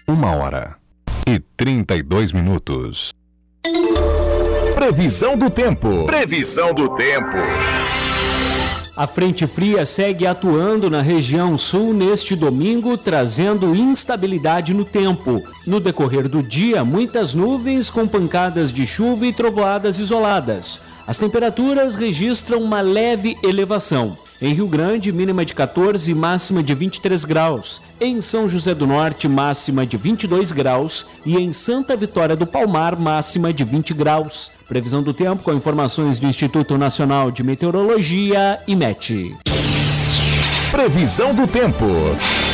1h32. Previsão do tempo. Previsão do tempo. A frente fria segue atuando na região sul neste domingo, trazendo instabilidade no tempo. No decorrer do dia, muitas nuvens com pancadas de chuva e trovoadas isoladas. As temperaturas registram uma leve elevação. Em Rio Grande, mínima de 14 e máxima de 23 graus. Em São José do Norte, máxima de 22 graus. E em Santa Vitória do Palmar, máxima de 20 graus. Previsão do tempo com informações do Instituto Nacional de Meteorologia, IMET. Previsão do tempo.